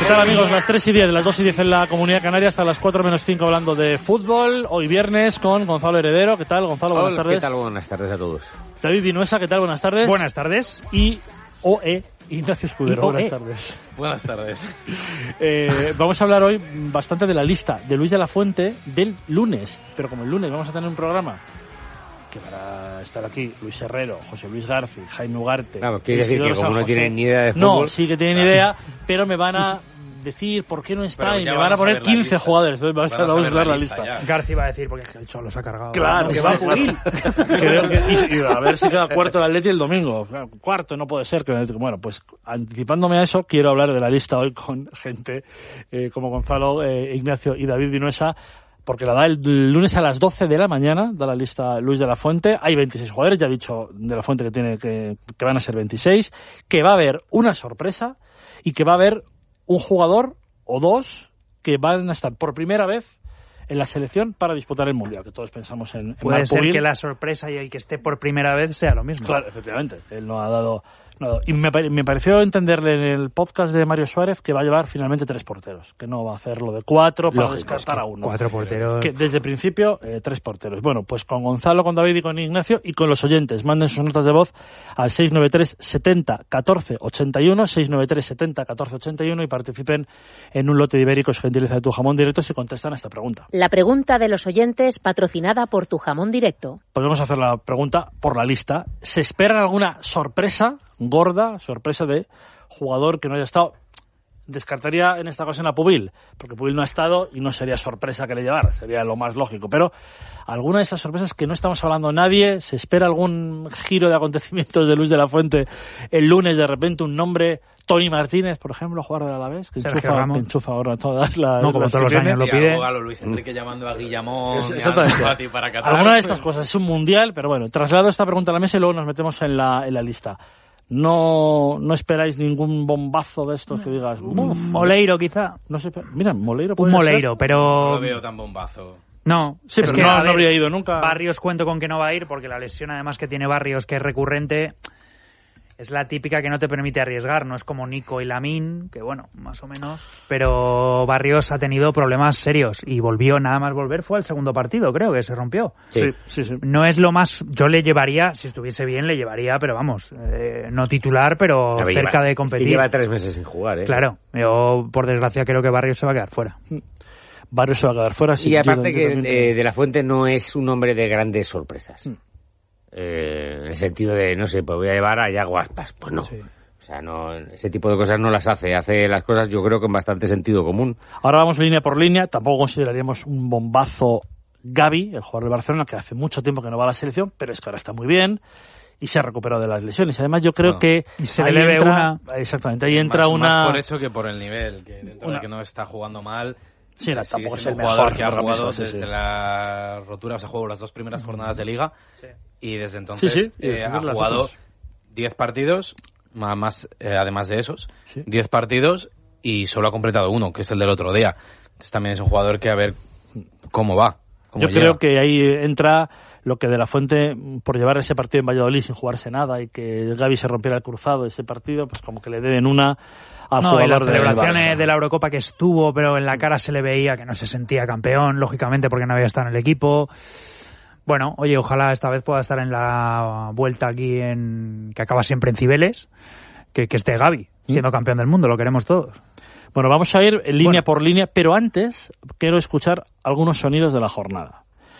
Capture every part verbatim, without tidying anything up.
¿Qué tal, amigos? Las tres y diez, las dos y diez en la Comunidad Canaria, hasta las cuatro menos cinco hablando de fútbol. Hoy viernes con Gonzalo Heredero. ¿Qué tal, Gonzalo? Buenas Hola, tardes. ¿qué tal? Buenas tardes a todos. David Vinuesa, ¿qué tal? Buenas tardes. Buenas tardes. Y O E Ignacio Escudero. Y O E. Buenas tardes. Buenas tardes. Eh, vamos a hablar hoy bastante de la lista de Luis de la Fuente del lunes. Pero como el lunes vamos a tener un programa que para estar aquí Luis Herrero, José Luis García, Jaime Ugarte... Claro, quiere decir que Isidoro como San no José, tienen ni idea de fútbol... No, sí que tienen idea, pero me van a decir por qué no está Pero y ya me van a vamos a poner ver la quince lista. jugadores. Entonces vamos a, Vamos a vamos a ver ver la la lista. lista García va a decir, porque es que el Cholo se ha cargado. Claro, que va a jugar. Creo que, y, y a ver si queda cuarto el Atleti el domingo. Cuarto, no puede ser. Que Bueno, pues anticipándome a eso, quiero hablar de la lista hoy con gente eh, como Gonzalo, eh, Ignacio y David Vinuesa, porque la da el lunes a las doce de la mañana, da la lista Luis de la Fuente. Hay veintiséis jugadores, ya ha dicho de la Fuente que tiene que, que van a ser veintiséis, que va a haber una sorpresa y que va a haber un jugador o dos que van a estar por primera vez en la selección para disputar el Mundial, que todos pensamos en, en Puede ser Marco que Gil. la sorpresa y el que esté por primera vez sea lo mismo. Claro, efectivamente, él no ha dado... No ha dado. Y me, me pareció entenderle en el podcast de Mario Suárez que va a llevar finalmente tres porteros, que no va a hacer lo de cuatro para Lógico, descartar a uno. Cuatro porteros. Que desde el principio, eh, tres porteros. Bueno, pues con Gonzalo, con David y con Ignacio y con los oyentes. Manden sus notas de voz al seis nueve tres setenta catorce ochenta y uno, seis nueve tres setenta catorce ochenta y uno y participen en un lote de ibéricos gentileza de Tu Jamón Directo si contestan a esta pregunta. La pregunta de los oyentes patrocinada por Tu Jamón Directo. Podemos hacer la pregunta por la lista. ¿Se espera alguna sorpresa gorda, sorpresa de jugador que no haya estado? Descartaría en esta ocasión a Pubil, porque Pubil no ha estado y no sería sorpresa que le llevara, sería lo más lógico. Pero alguna de esas sorpresas que no estamos hablando nadie, ¿se espera algún giro de acontecimientos de Luis de la Fuente el lunes? De repente un nombre, Toni Martínez, por ejemplo, jugador de Alavés, que Sergio enchufa, Ramos. que enchufa ahora todas las... No, como las todos que los tiene. años lo Sí, pide. algo a lo Luis Enrique llamando a Guillamón Es- y a exactamente. Ansu Fati para Qatar. Alguna de estas cosas es un mundial, pero bueno, traslado esta pregunta a la mesa y luego nos metemos en la, en la lista. No, no esperáis ningún bombazo de estos que digas... "Uf, Moleiro, quizá. no sé, mira, Moleiro Un puede Moleiro, ser". pero... No lo veo tan bombazo. No, Sí, es pero que no, a no ver, habría ido nunca. Barrios cuento con que no va a ir, porque la lesión además que tiene Barrios, que es recurrente, es la típica que no te permite arriesgar. No es como Nico y Lamine, que bueno, más o menos. Pero Barrios ha tenido problemas serios y volvió, nada más volver, fue el segundo partido, creo que se rompió. Sí, sí, sí. No es lo más... Yo le llevaría, si estuviese bien, le llevaría, pero vamos, eh, no titular, pero A ver, cerca lleva- de es que competir. lleva tres meses sin jugar, ¿eh? Claro, yo por desgracia creo que Barrios se va a quedar fuera. Barrios se va a quedar fuera. Sí, Y yo- aparte yo que también- eh, De la Fuente no es un hombre de grandes sorpresas. Mm. Eh, en el sentido de, no sé, pues voy a llevar a Yago Aspas. Pues no. Sí. O sea, no, ese tipo de cosas no las hace. Hace las cosas, yo creo, con bastante sentido común. Ahora vamos línea por línea. Tampoco consideraríamos un bombazo Gavi, el jugador de Barcelona, que hace mucho tiempo que no va a la selección, pero es que ahora está muy bien y se ha recuperado de las lesiones. Además, yo creo Bueno, que y se ahí le debe entra, exactamente, ahí entra más, una... más por eso que por el nivel, que dentro Una- de que no está jugando mal. Sí, era- sigue tampoco es siendo el un jugador mejor que ha ahora jugado mismo, sí, desde sí. la rotura, o sea, jugó las dos primeras jornadas de Liga y desde entonces Sí, sí, y eh, después ha las jugado otras. diez partidos, más, más eh, además de esos, Sí. diez partidos y solo ha completado uno, que es el del otro día. Entonces también es un jugador que a ver cómo va. Cómo Yo llega. creo que ahí entra lo que De la Fuente, por llevar ese partido en Valladolid sin jugarse nada y que Gavi se rompiera el cruzado de ese partido, pues como que le deben una al No, y las jugador del celebraciones Barça. de la Eurocopa que estuvo, pero en la cara se le veía que no se sentía campeón, lógicamente porque no había estado en el equipo. Bueno, oye, ojalá esta vez pueda estar en la vuelta aquí, en que acaba siempre en Cibeles, que, que esté Gavi, siendo campeón del mundo, lo queremos todos. Bueno, vamos a ir en línea Bueno. por línea, pero antes quiero escuchar algunos sonidos de la jornada.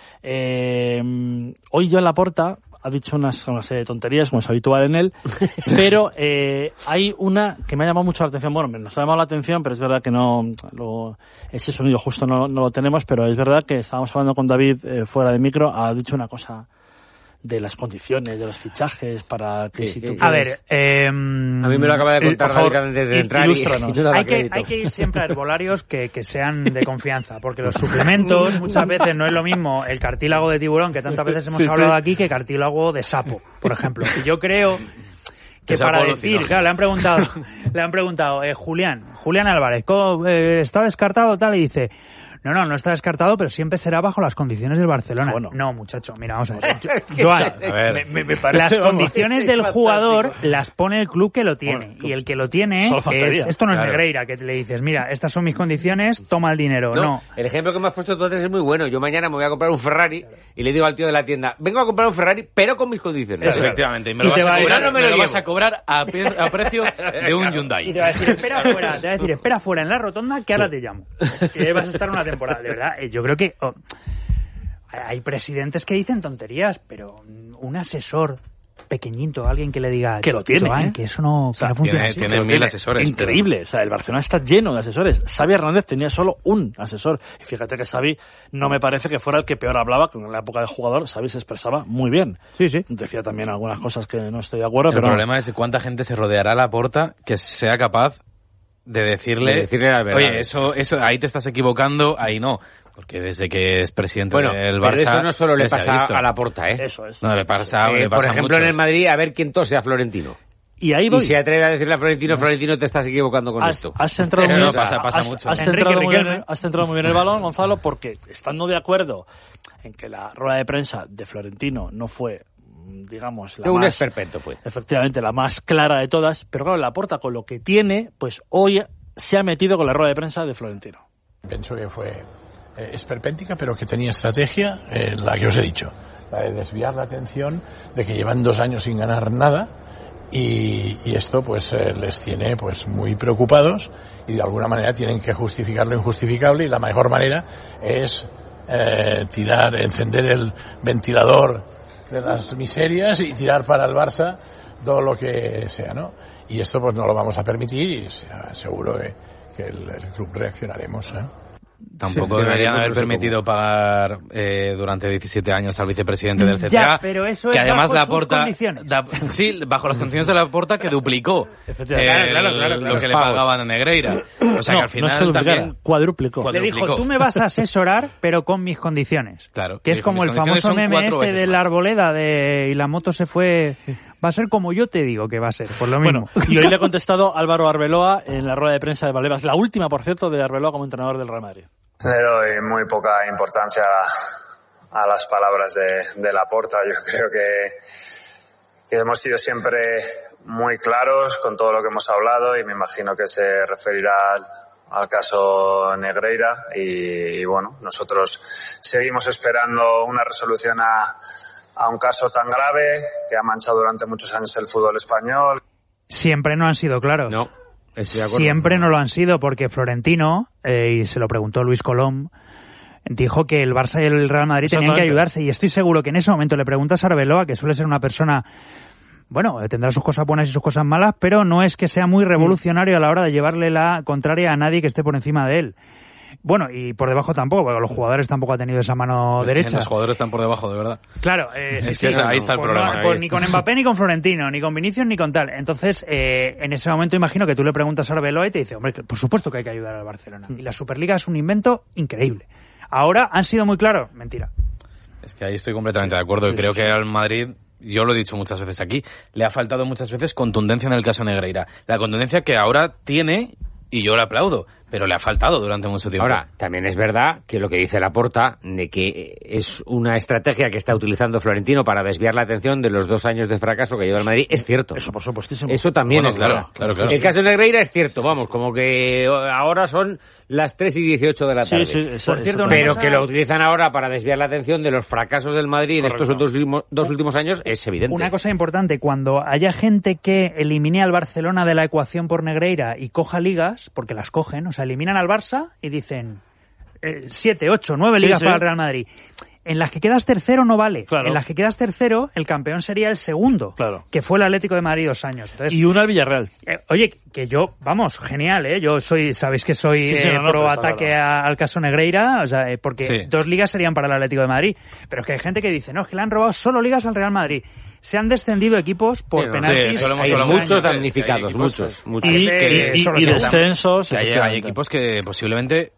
Eh, hoy Joan Laporta ha dicho unas, una serie de tonterías, como es habitual en él, pero eh, hay una que me ha llamado mucho la atención. Bueno, nos ha llamado la atención, pero es verdad que no lo, ese sonido justo no, no lo tenemos, pero es verdad que estábamos hablando con David eh, fuera de micro, ha dicho una cosa de las condiciones, de los fichajes, para que Sí, si sí, tú sí. A quieres- ver, eh, A mí me lo acaba de Eh, contar por favor, David antes de il- entrar y, ilústranos. y no daba hay que, crédito. hay que ir siempre a herbolarios que, que sean de confianza, porque los suplementos muchas veces no es lo mismo el cartílago de tiburón, que tantas veces hemos Sí, hablado sí. aquí, que cartílago de sapo, por ejemplo. Y yo creo que De sapo para alucinógeno. decir, claro, le han preguntado, le han preguntado, eh, Julián, Julián Álvarez, ¿cómo, eh, ¿está descartado tal? Y dice, No, no, no está descartado, pero siempre será bajo las condiciones del Barcelona. Bueno. No, muchacho, mira, vamos a ver. Joan, a ver. Me, me, me parece, las vamos, condiciones del jugador las pone el club que lo tiene. Bueno, y el que lo tiene solo es... faltaría. Esto no es Claro. Negreira, que le dices, mira, estas son mis condiciones, toma el dinero. No, No. el ejemplo que me has puesto tú antes es muy bueno. Yo mañana me voy a comprar un Ferrari y le digo al tío de la tienda, vengo a comprar un Ferrari, pero con mis condiciones. Eso, efectivamente. Y me lo Y te vas va a a ir- cobrar, no me me lo lo vas llevo. a cobrar a, pe- a precio de un Hyundai. Y te va a decir, espera afuera, te va a decir, espera afuera en la rotonda que ahora te llamo. Que vas a estar una temporada. De verdad, eh, yo creo que oh, hay presidentes que dicen tonterías, pero un asesor pequeñito, alguien que le diga Que lo tiene, Joan, ¿eh? que eso no, que no funciona Tiene, así. tiene mil asesores. Increíble, o sea, el Barcelona está lleno de asesores. Xavi Hernández tenía solo un asesor. Y fíjate que Xavi no me parece que fuera el que peor hablaba, que en la época de jugador Xavi se expresaba muy bien. Sí, sí. Decía también algunas cosas que no estoy de acuerdo, El pero problema es de cuánta gente se rodeará a la Porta que sea capaz de decirle, De decirle las verdades. oye, eso, eso, ahí te estás equivocando, ahí no. Porque desde que es presidente Bueno, del pero Barça... eso no solo le les ha pasa visto. a la Porta, ¿eh? eso es. No, le pasa, Eh, le pasa por a ejemplo, en muchos. el Madrid, a ver quién tose a Florentino. Y ahí Y voy. se atreve a decirle a Florentino, Florentino, te estás equivocando con Has, esto. has centrado Pero muy no bien, pasa, pasa has- mucho. has Enrique centrado muy bien, Riquelme. has centrado muy bien el balón, Gonzalo, porque estando de acuerdo en que la rueda de prensa de Florentino no fue, digamos, la un más, esperpento fue. efectivamente, la más clara de todas, pero claro, Laporta con lo que tiene, pues hoy se ha metido con la rueda de prensa de Florentino. Pienso que fue eh, esperpéntica, pero que tenía estrategia, eh, la que os he dicho, la de desviar la atención de que llevan dos años sin ganar nada y, y esto pues eh, les tiene pues muy preocupados y de alguna manera tienen que justificar lo injustificable y la mejor manera es eh, tirar, encender el ventilador de las miserias y tirar para el Barça todo lo que sea, ¿no? Y esto pues no lo vamos a permitir y seguro que, que el, el club reaccionaremos, ¿eh? Tampoco Sí, deberían no, haber no sé permitido pagar eh, durante diecisiete años al vicepresidente del C T A. Ya, pero eso que es además bajo la sus Porta, condiciones. da- sí, bajo las condiciones de la Porta que duplicó Efectivamente. el- Claro, claro, claro, claro. lo que le Los pagos. pagaban a Negreira. O sea no, que al final no se duplicara, también cuadruplicó. Le dijo, Duplicó. tú me vas a asesorar, pero con mis condiciones. Claro. Que es Dijo, como mis el condiciones famoso son meme cuatro este veces de más. la arboleda de y la moto se fue. Va a ser como yo te digo que va a ser, por lo mismo. Bueno, y hoy le ha contestado Álvaro Arbeloa en la rueda de prensa de Valdebebas, la última, por cierto, de Arbeloa como entrenador del Real Madrid. Le doy muy poca importancia a las palabras de, de Laporta. Yo creo que, que hemos sido siempre muy claros con todo lo que hemos hablado y me imagino que se referirá al, al caso Negreira y, y bueno, nosotros seguimos esperando una resolución a, a un caso tan grave que ha manchado durante muchos años el fútbol español. Siempre no han sido claros. No, estoy de acuerdo. Siempre no lo han sido, porque Florentino, eh, y se lo preguntó Luis Colom, dijo que el Barça y el Real Madrid tenían que Exactamente. ayudarse, y estoy seguro que en ese momento le preguntas a Arbeloa, que suele ser una persona, bueno, tendrá sus cosas buenas y sus cosas malas, pero no es que sea muy revolucionario a la hora de llevarle la contraria a nadie que esté por encima de él. Bueno, y por debajo tampoco, porque los jugadores tampoco han tenido esa mano Es que derecha. los jugadores están por debajo, de verdad. Claro, eh, sí, Es que sí, ahí está el pues problema, no, ahí pues está. ni con Mbappé, ni con Florentino, ni con Vinicius, ni con tal. Entonces, eh, en ese momento imagino que tú le preguntas a Arbeloa y te dice, hombre, que por supuesto que hay que ayudar al Barcelona. Y la Superliga es un invento increíble. Ahora han sido muy claros, mentira. Es que ahí estoy completamente de acuerdo. sí, y creo sí, que al Madrid, yo lo he dicho muchas veces aquí, le ha faltado muchas veces contundencia en el caso Negreira. La contundencia que ahora tiene, y yo le aplaudo, pero le ha faltado durante mucho tiempo. Ahora, también es verdad que lo que dice Laporta, de que es una estrategia que está utilizando Florentino para desviar la atención de los dos años de fracaso que lleva el Madrid, es cierto. Eso, por supuestísimo. Eso también Bueno, es claro, verdad. claro, claro. El caso de Negreira es cierto, vamos, como que ahora son las tres y dieciocho de la Sí, tarde. sí, eso- Por cierto, eso- una Pero cosa- que lo utilizan ahora para desviar la atención de los fracasos del Madrid en estos Correcto. dos últimos, dos últimos años es evidente. Una cosa importante, cuando haya gente que elimine al Barcelona de la ecuación por Negreira y coja ligas, porque las cogen, o sea, eliminan al Barça y dicen eh, siete, ocho, nueve Sí, ligas sí. para el Real Madrid. En las que quedas tercero no vale. Claro. En las que quedas tercero, el campeón sería el segundo, Claro. que fue el Atlético de Madrid dos años. Entonces, Y una al Villarreal. Eh, oye, que yo, vamos, genial, ¿eh? Yo soy, sabéis que soy Sí, sí, eh, no, no, pro pero está ataque claro. a- al caso Negreira, o sea, eh, porque Sí. dos ligas serían para el Atlético de Madrid. Pero es que hay gente que dice, no, es que le han robado solo ligas al Real Madrid. Se han descendido equipos por Sí, no, penaltis. sí, eso lo hemos Hay hablado muchos muchas veces, damnificados, que hay equipos muchos, Y, muchos. Ese- y- y- solo y se descensos. Que hay, hay efectivamente. equipos que posiblemente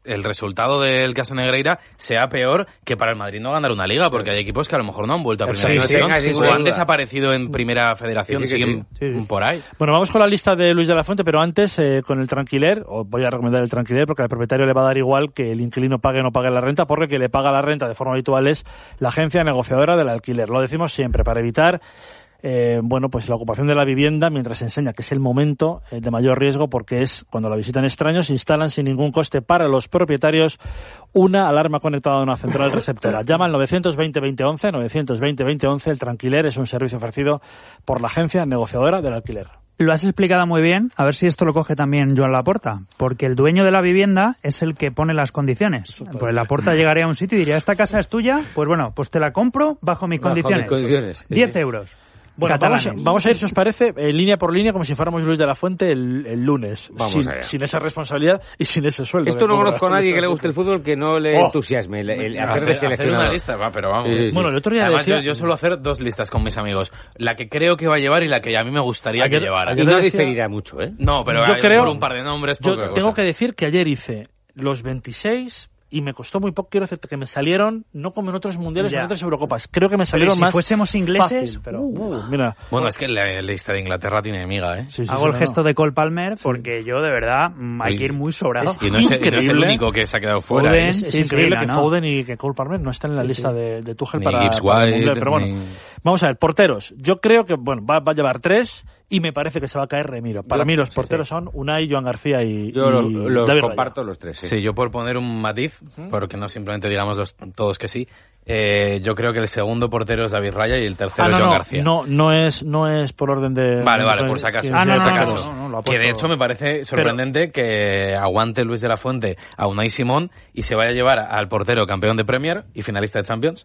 el resultado del caso Negreira sea peor que para el Madrid no ganar una liga, porque hay equipos que a lo mejor no han vuelto a primera Sí, división sí, sí, o han sí. desaparecido en primera federación, Sí, sí, siguen sí. Sí, sí. por ahí. Bueno, vamos con la lista de Luis de la Fuente, pero antes eh, con el tranquiler, os voy a recomendar el tranquiler porque al propietario le va a dar igual que el inquilino pague o no pague la renta, porque que le paga la renta de forma habitual es la agencia negociadora del alquiler. Lo decimos siempre para evitar Eh, bueno, pues la ocupación de la vivienda mientras se enseña que es el momento eh, de mayor riesgo, porque es cuando la visitan extraños, instalan sin ningún coste para los propietarios una alarma conectada a una central receptora. Llama al novecientos veinte veinte once, novecientos veinte veinte once. El tranquiler es un servicio ofrecido por la agencia negociadora del alquiler. Lo has explicado muy bien, a ver si esto lo coge también Joan Laporta, porque el dueño de la vivienda es el que pone las condiciones. Pues Laporta llegaría a un sitio y diría, ¿esta casa es tuya? Pues bueno, pues te la compro bajo mis Bajo mis condiciones. condiciones. diez euros. Bueno, vamos, Catalanes. vamos a ir, si os parece, eh, línea por línea, como si fuéramos Luis de la Fuente el, el lunes. Vamos sin, allá. sin esa responsabilidad y sin ese sueldo. Esto no que conozco a cobra. nadie que le guste el fútbol que no le Oh. entusiasme el, el hacer de Hacer, hacer seleccionador. una lista, va, pero vamos. Sí, sí, sí. Bueno, el otro día Además, decía... yo, yo suelo hacer dos listas con mis amigos. La que creo que va a llevar y la que a mí me gustaría Ayer- que llevara. Y ayer- no decía- diferirá mucho, ¿eh? No, pero Yo hay creo- por un par de nombres. Yo poca tengo cosa. que decir que ayer hice los veintiséis y me costó muy poco. Quiero decirte que me salieron, no como en otros mundiales o Ya. en otras Eurocopas. Creo que me Pero salieron si más fuésemos ingleses, fácil, pero uh, mira. Bueno, es que la lista de Inglaterra tiene miga, ¿eh? Sí, sí, hago sí, el no, gesto no. de Cole Palmer porque yo, de verdad, mm, hay Uy. que ir muy sobrado. Es Y no es, y no es el increíble. único que se ha quedado fuera. Foden, ¿eh? Es, es Sí, sí, increíble no, que no. Foden y que Cole Palmer no estén en la Sí, lista sí. de, de Tuchel Ni para, Gibbs para el White, Mundial. Pero bueno, ni- vamos a ver, porteros. Yo creo que, bueno, va, va a llevar tres y me parece que se va a caer Remiro. Para Yo- mí los sí, porteros sí. son Unai, Joan García y, Yo y los, los David Raya. comparto los tres. Sí. Sí, yo por poner un matiz, porque no simplemente digamos los- todos que sí, eh, yo creo que el segundo portero es David Raya y el tercero Ah, es no, Joan no, García. no, no es, no es por orden de... Vale, vale, de- por si acaso. que- Ah, no, que- no, por si no, acaso. no, no, lo ha Que de puesto- hecho me parece sorprendente que aguante Luis de la Fuente a Unai Simón y se vaya a llevar al portero campeón de Premier y finalista de Champions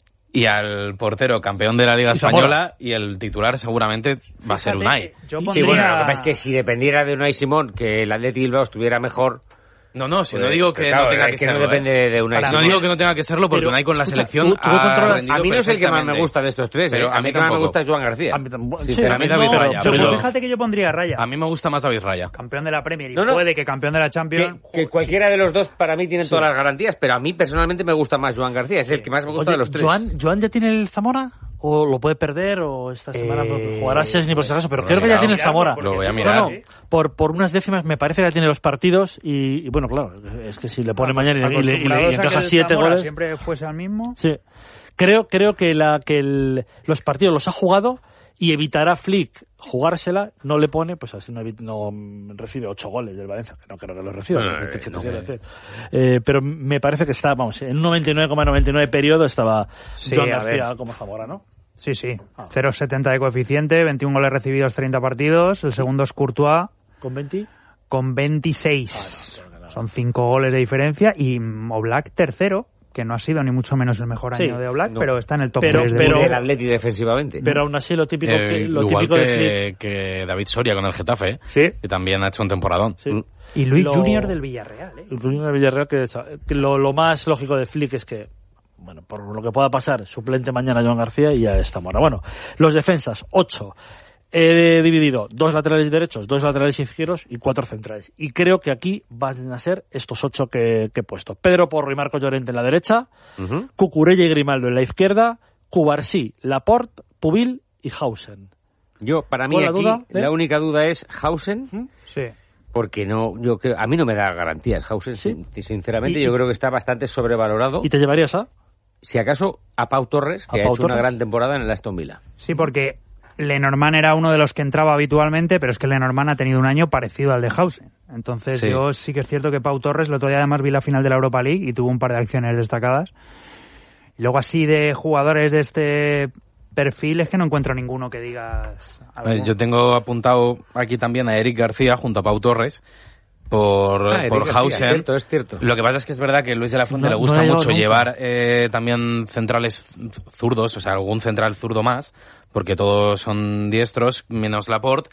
y al portero campeón de la Liga Y Zamora. Española y el titular seguramente va a ser Fíjate Unai. que Yo Sí, pondría... Sí, bueno, lo que pasa es que si dependiera de Unai Simón, que el Atleti Bilbao estuviera mejor... No, no, si pues, no digo que claro, no tenga es que, que no serlo. depende ¿eh? de Unai No Simón. digo que no tenga que serlo porque Pero, Unai con la escucha, selección tú- tú ha controlas- rendido A mí no es el que más me perfectamente. gusta de estos tres, Pero ¿eh? a A mí mí el que más me tampoco. gusta es Joan García. A mí tam- sí, Sinceramente, a mí David no, Raya, pero- Pero pero- fíjate que yo pondría a Raya. A mí me gusta más David Raya. Campeón de la Premier y No, no. puede que campeón de la Champions. Que, que cualquiera de los dos para mí tienen todas las garantías, pero a mí personalmente me gusta más Joan García, es el que más me gusta Oye, de los tres. ¿Joan, ¿Joan ya tiene el Zamora? ¿O lo puede perder? ¿O esta semana Eh, jugará Sesni por si acaso? Pero pues creo que ya mirado. tiene el Zamora. Lo voy a No, mirar. no, por, por unas décimas me parece que ya tiene los partidos y, y bueno, claro, es que si le pone mañana y, le- y le, y le- y encaja siete goles... Siempre fuese al mismo. Sí. Creo, creo que, la, que el, los partidos los ha jugado y evitará Flick jugársela, no le pone, pues así no, evi- no mm, recibe ocho goles del Valencia, que no creo que lo reciba. Bueno, que- que- que te no, quiero eh. decir. Eh, pero me parece que está, vamos, en un noventa y nueve coma noventa y nueve periodo estaba Sí, Joan a García ver. como Zamora, ¿no? Sí, sí. Ah. cero coma setenta de coeficiente, veintiún goles recibidos, treinta partidos. El segundo es Courtois ¿Con veinte? con veintiséis. Son cinco goles de diferencia. Y Oblak tercero, que no ha sido ni mucho menos el mejor Sí, año de Oblak, no. pero está en el top Pero- tres de pero- Liga. el Atleti defensivamente. Pero aún así lo típico, Eh, que, lo igual típico de que, Flick... que David Soria con el Getafe, ¿eh? Sí. que también ha hecho un temporadón. Sí. Y Luis Lo- Junior del Villarreal, ¿eh? Incluyendo el Villarreal, que, que lo, lo más lógico de Flick es que, bueno, por lo que pueda pasar, suplente mañana Joan García y ya está Mora. Bueno, los defensas, ocho. He dividido dos laterales derechos, dos laterales izquierdos y cuatro centrales. Y creo que aquí van a ser estos ocho que, que he puesto. Pedro Porro y Marco Llorente en la derecha, Ujú. Cucurella y Grimaldo en la izquierda, Cubarsí, Laporte, Pubil y Hausen. Yo, para mí ¿Cuál la aquí, duda, eh? la única duda es Hausen, Sí. porque no, yo creo, a mí no me da garantías Hausen, Sí. sin- sinceramente, Y- yo creo que está bastante sobrevalorado. ¿Y te llevarías a? Si acaso, a Pau Torres, que ¿A ha Pau hecho una Torres? gran temporada en el Aston Villa. Sí, porque Lenormand era uno de los que entraba habitualmente, pero es que Lenormand ha tenido un año parecido al de Hausen. Entonces Sí. yo sí que es cierto que Pau Torres, el otro día además vi la final de la Europa League y tuvo un par de acciones destacadas. Y luego así de jugadores de este perfil es que no encuentro ninguno que digas A ver, algo. yo tengo apuntado aquí también a Eric García junto a Pau Torres por, Ah, Eric por García, Hausen. cierto, es cierto. Lo que pasa es que es verdad que Luis de la Fuente No- le no gusta ha llegado mucho nunca. llevar eh, también centrales zurdos, o sea, algún central zurdo más, porque todos son diestros, menos Laporte.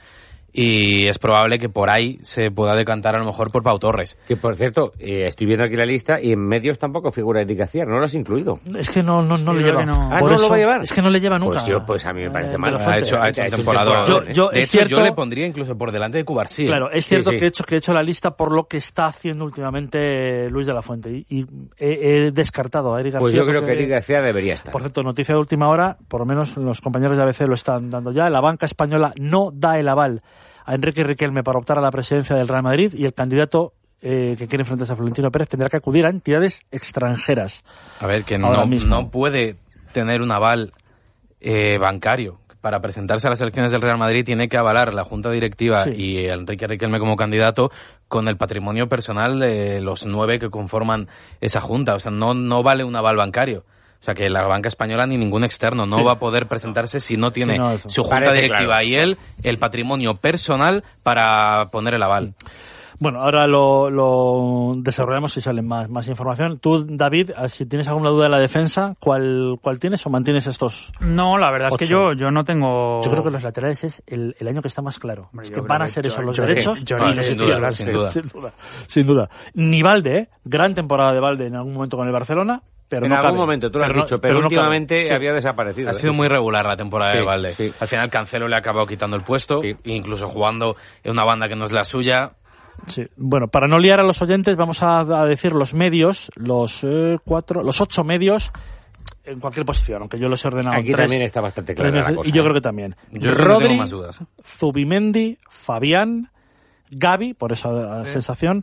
y es probable que por ahí se pueda decantar a lo mejor por Pau Torres. Que por cierto, eh, estoy viendo aquí la lista y en medios tampoco figura Eric García, ¿no lo has incluido? Es que no, no, no Sí, le lleva. no. Ah, Por ¿no eso, lo va a llevar? Es que no le lleva nunca. Pues yo, pues a mí me parece eh, mal. de la Ha Fuente. hecho, ha hecho un temporada. Yo- yo- de es hecho, cierto- yo le pondría incluso por delante de Cubarsí. Claro, es cierto Sí, sí. Que, he hecho, que he hecho la lista por lo que está haciendo últimamente Luis de la Fuente y, y he, he descartado a Eric García. Pues yo creo que porque- Eric García debería estar. Por cierto, noticia de última hora, por lo menos los compañeros de A B C lo están dando ya. La banca española no da el aval a Enrique Riquelme para optar a la presidencia del Real Madrid y el candidato eh, que quiere enfrentarse a Florentino Pérez tendrá que acudir a entidades extranjeras. A ver, que Ahora no, mismo. no puede tener un aval eh, bancario. Para presentarse a las elecciones del Real Madrid tiene que avalar la Junta Directiva Sí. y Enrique Riquelme como candidato con el patrimonio personal de los nueve que conforman esa Junta. O sea, no, no vale un aval bancario. O sea, que la banca española ni ningún externo no Sí. va a poder presentarse si no tiene Sí, no, eso. su Junta Parece Directiva claro. y él el patrimonio personal para poner el aval. Bueno, ahora lo, lo desarrollamos si sale más, más información. Tú, David, si tienes alguna duda de la defensa, ¿cuál, cuál tienes o mantienes estos? No, la verdad es que Ocho. yo, yo no tengo... Yo creo que los laterales es el, el año que está más claro. Hombre, es yo que creo van a que ser Llor- esos los Llor- derechos Llor- y los sin izquierdos. duda, sin duda. sin duda. Sin duda. Ni Valde, ¿eh? Gran temporada de Valde en algún momento con el Barcelona, pero en no algún cabe. momento, tú lo has no- dicho, pero, no cabe. últimamente Sí. había desaparecido. Ha ¿eh? sido muy regular la temporada Sí, de Valde. sí. Al final Cancelo le ha acabado quitando el puesto, Sí. incluso jugando en una banda que no es la suya. Sí. Bueno, para no liar a los oyentes, vamos a, a decir los medios, los eh, cuatro, los ocho medios en cualquier posición, aunque yo los he ordenado en Aquí tres. también está bastante tres clara la veces, cosa. y yo ¿eh? creo que también. Yo creo que Rodri, tengo más dudas. ¿eh? Zubimendi, Fabián, Gavi, por esa sensación.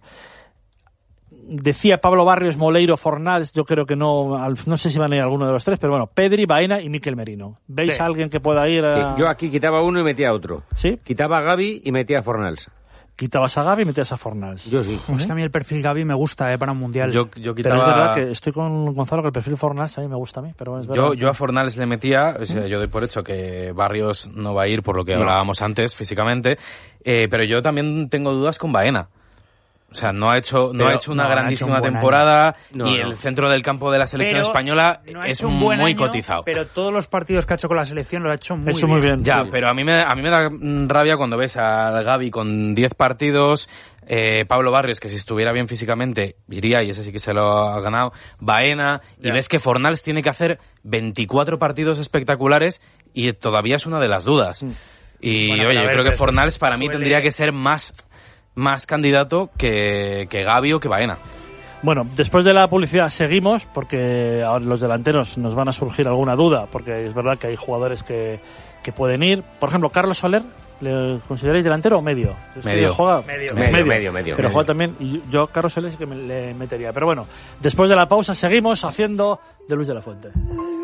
Decía Pablo Barrios, Moleiro, Fornals, yo creo que no, al- no sé si van a ir alguno de los tres, pero bueno, Pedri, Baena y Mikel Merino. ¿Veis Sí. a alguien que pueda ir Sí, a...? yo aquí quitaba uno y metía otro. ¿Sí? Quitaba a Gavi y metía a Fornals. Quitabas a Gavi y metías a Fornals. Yo sí. Es que a mí el perfil Gavi me gusta eh, para un mundial. Yo, yo Pero es quitaba... verdad que estoy con Gonzalo que el perfil Fornals a mí me gusta a mí, pero es verdad. Yo, yo a Fornals le metía, o sea, yo doy por hecho que Barrios no va a ir por lo que No. hablábamos antes físicamente, eh, pero yo también tengo dudas con Baena. O sea, no ha hecho, no Pero ha hecho una no, no ha grandísima hecho un buen temporada No, y no. el centro del campo de la selección Pero española no ha es hecho un buen muy año, cotizado. Pero todos los partidos que ha hecho con la selección lo ha hecho muy Eso bien. muy bien. Ya, Sí. pero a mí me, a mí me da mm, rabia cuando ves al Gavi con diez partidos, eh, Pablo Barrios, que si estuviera bien físicamente iría, y ese sí que se lo ha ganado, Baena, y Ya. ves que Fornals tiene que hacer veinticuatro partidos espectaculares y todavía es una de las dudas. Y Bueno, oye, pero a yo ver, creo que pero Fornals eso para mí suele- tendría que ser más, más candidato que, que Gavi o que Baena. Bueno, después de la publicidad seguimos, porque ahora los delanteros nos van a surgir alguna duda, porque es verdad que hay jugadores que, que pueden ir. Por ejemplo, Carlos Soler, ¿le consideráis delantero o medio? Es que Medio. juega- Medio. es Medio, medio, medio. Pero Medio. juega también, y yo a Carlos Soler sí que me, le metería. Pero bueno, después de la pausa seguimos haciendo de Luis de la Fuente.